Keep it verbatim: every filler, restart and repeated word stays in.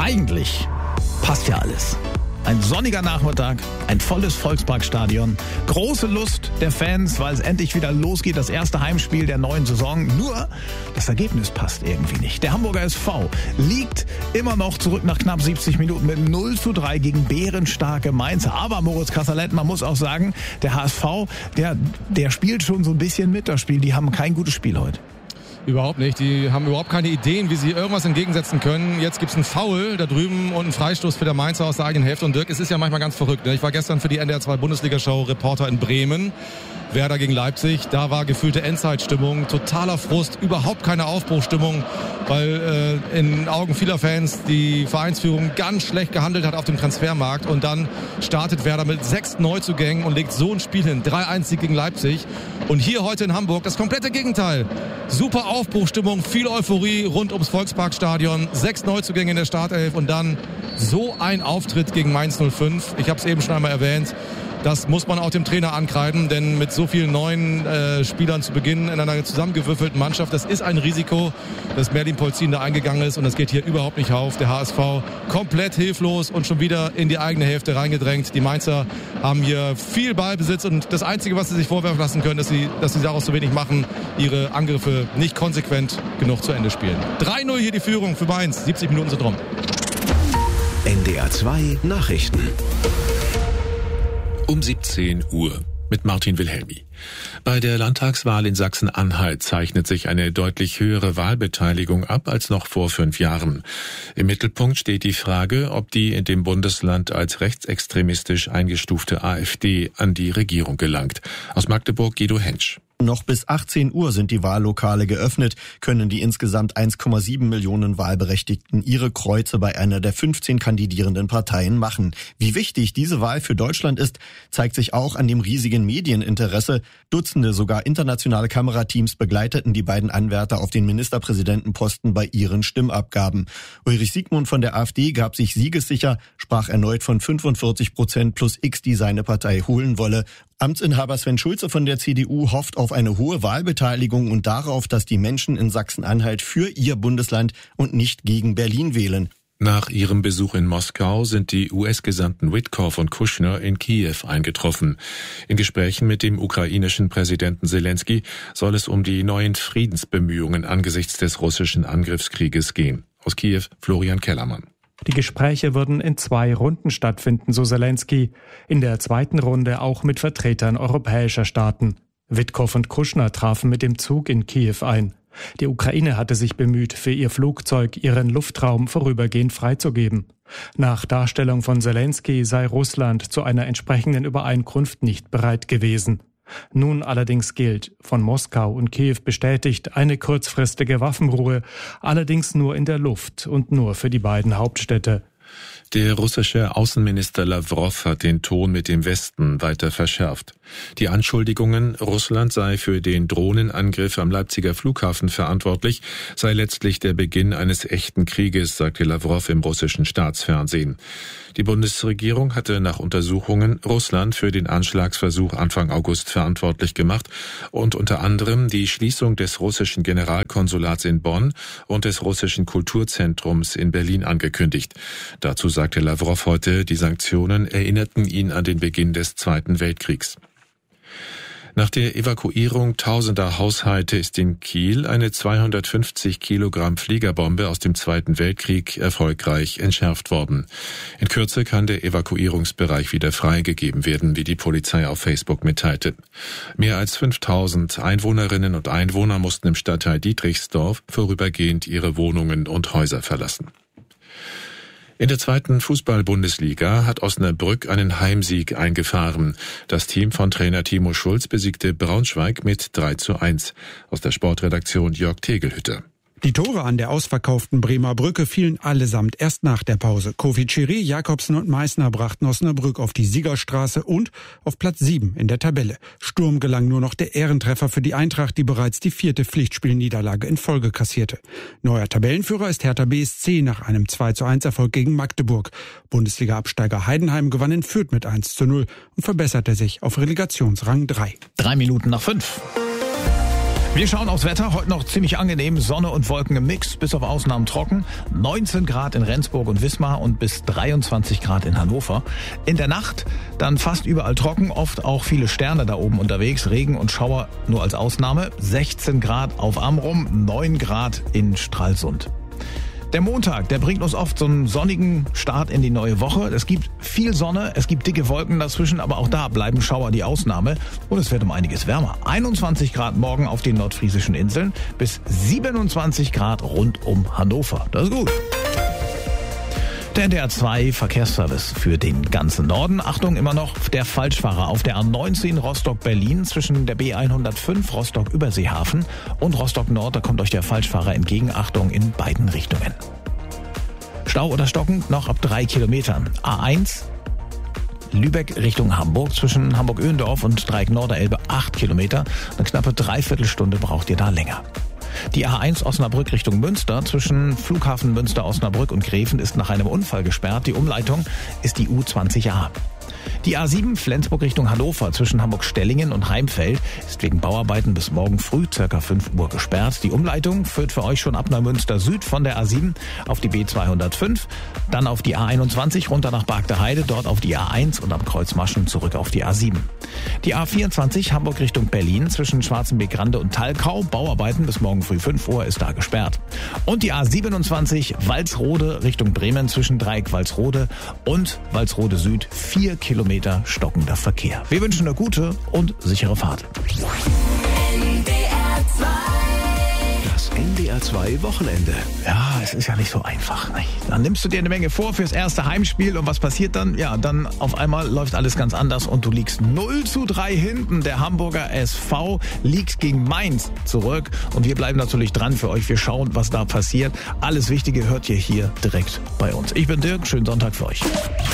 Eigentlich passt ja alles. Ein sonniger Nachmittag, ein volles Volksparkstadion, große Lust der Fans, weil es endlich wieder losgeht, das erste Heimspiel der neuen Saison. Nur das Ergebnis passt irgendwie nicht. Der Hamburger S V liegt immer noch zurück nach knapp siebzig Minuten mit null zu drei gegen bärenstarke Mainzer. Aber Moritz Kasserlet, man muss auch sagen, der H S V, der, der spielt schon so ein bisschen mit das Spiel. Die haben kein gutes Spiel heute. Überhaupt nicht. Die haben überhaupt keine Ideen, wie sie irgendwas entgegensetzen können. Jetzt gibt's einen Foul da drüben und einen Freistoß für der Mainzer aus der eigenen Hälfte. Und Dirk, es ist ja manchmal ganz verrückt. Ne? Ich war gestern für die N D R zwei Bundesliga-Show Reporter in Bremen. Werder gegen Leipzig. Da war gefühlte Endzeitstimmung, totaler Frust, überhaupt keine Aufbruchstimmung, weil äh, in Augen vieler Fans die Vereinsführung ganz schlecht gehandelt hat auf dem Transfermarkt. Und dann startet Werder mit sechs Neuzugängen und legt so ein Spiel hin. drei eins Sieg gegen Leipzig. Und hier heute in Hamburg das komplette Gegenteil. Super Aufbruchstimmung, viel Euphorie rund ums Volksparkstadion. Sechs Neuzugänge in der Startelf und dann so ein Auftritt gegen Mainz null fünf. Ich habe es eben schon einmal erwähnt. Das muss man auch dem Trainer ankreiden, denn mit so vielen neuen äh, Spielern zu Beginn in einer zusammengewürfelten Mannschaft, das ist ein Risiko, dass Merlin Polzin da eingegangen ist und das geht hier überhaupt nicht auf. Der H S V komplett hilflos und schon wieder in die eigene Hälfte reingedrängt. Die Mainzer haben hier viel Ballbesitz und das Einzige, was sie sich vorwerfen lassen können, ist, sie, dass sie daraus so wenig machen, ihre Angriffe nicht konsequent genug zu Ende spielen. drei null hier die Führung für Mainz, siebzig Minuten sind rum. N D R zwei Nachrichten. Um siebzehn Uhr mit Martin Wilhelmi. Bei der Landtagswahl in Sachsen-Anhalt zeichnet sich eine deutlich höhere Wahlbeteiligung ab als noch vor fünf Jahren. Im Mittelpunkt steht die Frage, ob die in dem Bundesland als rechtsextremistisch eingestufte AfD an die Regierung gelangt. Aus Magdeburg Guido Hensch. Noch bis achtzehn Uhr sind die Wahllokale geöffnet, können die insgesamt eins Komma sieben Millionen Wahlberechtigten ihre Kreuze bei einer der fünfzehn kandidierenden Parteien machen. Wie wichtig diese Wahl für Deutschland ist, zeigt sich auch an dem riesigen Medieninteresse. Dutzende, sogar internationale Kamerateams begleiteten die beiden Anwärter auf den Ministerpräsidentenposten bei ihren Stimmabgaben. Ulrich Siegmund von der AfD gab sich siegessicher, sprach erneut von fünfundvierzig Prozent plus X, die seine Partei holen wolle. Amtsinhaber Sven Schulze von der C D U hofft auf eine hohe Wahlbeteiligung und darauf, dass die Menschen in Sachsen-Anhalt für ihr Bundesland und nicht gegen Berlin wählen. Nach ihrem Besuch in Moskau sind die U S-Gesandten Witkoff und Kushner in Kiew eingetroffen. In Gesprächen mit dem ukrainischen Präsidenten Zelensky soll es um die neuen Friedensbemühungen angesichts des russischen Angriffskrieges gehen. Aus Kiew Florian Kellermann. Die Gespräche würden in zwei Runden stattfinden, so Zelensky. In der zweiten Runde auch mit Vertretern europäischer Staaten. Witkoff und Kushner trafen mit dem Zug in Kiew ein. Die Ukraine hatte sich bemüht, für ihr Flugzeug ihren Luftraum vorübergehend freizugeben. Nach Darstellung von Zelensky sei Russland zu einer entsprechenden Übereinkunft nicht bereit gewesen. Nun allerdings gilt, von Moskau und Kiew bestätigt, eine kurzfristige Waffenruhe, allerdings nur in der Luft und nur für die beiden Hauptstädte. Der russische Außenminister Lawrow hat den Ton mit dem Westen weiter verschärft. Die Anschuldigungen, Russland sei für den Drohnenangriff am Leipziger Flughafen verantwortlich, sei letztlich der Beginn eines echten Krieges, sagte Lawrow im russischen Staatsfernsehen. Die Bundesregierung hatte nach Untersuchungen Russland für den Anschlagsversuch Anfang August verantwortlich gemacht und unter anderem die Schließung des russischen Generalkonsulats in Bonn und des russischen Kulturzentrums in Berlin angekündigt. Dazu sagte Lawrow heute, die Sanktionen erinnerten ihn an den Beginn des Zweiten Weltkriegs. Nach der Evakuierung tausender Haushalte ist in Kiel eine zweihundertfünfzig Kilogramm Fliegerbombe aus dem Zweiten Weltkrieg erfolgreich entschärft worden. In Kürze kann der Evakuierungsbereich wieder freigegeben werden, wie die Polizei auf Facebook mitteilte. Mehr als fünftausend Einwohnerinnen und Einwohner mussten im Stadtteil Dietrichsdorf vorübergehend ihre Wohnungen und Häuser verlassen. In der zweiten Fußball-Bundesliga hat Osnabrück einen Heimsieg eingefahren. Das Team von Trainer Timo Schulz besiegte Braunschweig mit drei zu eins. Aus der Sportredaktion Jörg Tegelhütter. Die Tore an der ausverkauften Bremer Brücke fielen allesamt erst nach der Pause. Kofi Chiri, Jakobsen und Meissner brachten Osnabrück auf die Siegerstraße und auf Platz sieben in der Tabelle. Sturm gelang nur noch der Ehrentreffer für die Eintracht, die bereits die vierte Pflichtspielniederlage in Folge kassierte. Neuer Tabellenführer ist Hertha B S C nach einem zwei zu eins Erfolg gegen Magdeburg. Bundesliga-Absteiger Heidenheim gewann in Fürth mit eins zu null und verbesserte sich auf Relegationsrang drei. Drei Minuten nach fünf. Wir schauen aufs Wetter. Heute noch ziemlich angenehm. Sonne und Wolken im Mix, bis auf Ausnahmen trocken. neunzehn Grad in Rendsburg und Wismar und bis dreiundzwanzig Grad in Hannover. In der Nacht dann fast überall trocken, oft auch viele Sterne da oben unterwegs. Regen und Schauer nur als Ausnahme. sechzehn Grad auf Amrum, neun Grad in Stralsund. Der Montag, der bringt uns oft so einen sonnigen Start in die neue Woche. Es gibt viel Sonne, es gibt dicke Wolken dazwischen, aber auch da bleiben Schauer die Ausnahme. Und es wird um einiges wärmer. einundzwanzig Grad morgen auf den nordfriesischen Inseln bis siebenundzwanzig Grad rund um Hannover. Das ist gut. Der N D R zwei Verkehrsservice für den ganzen Norden. Achtung, immer noch der Falschfahrer auf der A neunzehn Rostock-Berlin zwischen der B hundertfünf Rostock-Überseehafen und Rostock-Nord. Da kommt euch der Falschfahrer entgegen. Achtung in beiden Richtungen. Stau oder stockend noch ab drei Kilometern. A eins Lübeck Richtung Hamburg zwischen Hamburg-Öhendorf und Dreieck-Norderelbe acht Kilometer. Eine knappe Dreiviertelstunde braucht ihr da länger. Die A eins Osnabrück Richtung Münster zwischen Flughafen Münster, Osnabrück und Gräfen ist nach einem Unfall gesperrt. Die Umleitung ist die U zwanzig A. Die A sieben Flensburg Richtung Hannover zwischen Hamburg-Stellingen und Heimfeld ist wegen Bauarbeiten bis morgen früh ca. fünf Uhr gesperrt. Die Umleitung führt für euch schon ab nach Münster Süd von der A sieben auf die B zweihundertfünf, dann auf die A einundzwanzig runter nach Bargteheide, dort auf die A eins und am Kreuz Maschen zurück auf die A sieben. Die A vierundzwanzig Hamburg Richtung Berlin zwischen Schwarzenbeck-Grande und Thalkau, Bauarbeiten bis morgen früh fünf Uhr ist da gesperrt. Und die A siebenundzwanzig Walsrode Richtung Bremen zwischen Dreieck Walsrode und Walsrode Süd, vier Kilometer stockender Verkehr. Wir wünschen eine gute und sichere Fahrt. N D R zwei. Das N D R zwei Wochenende. Ja, es ist ja nicht so einfach. Dann nimmst du dir eine Menge vor fürs erste Heimspiel und was passiert dann? Ja, dann auf einmal läuft alles ganz anders und du liegst null zu drei hinten. Der Hamburger S V liegt gegen Mainz zurück und wir bleiben natürlich dran für euch. Wir schauen, was da passiert. Alles Wichtige hört ihr hier direkt bei uns. Ich bin Dirk, schönen Sonntag für euch.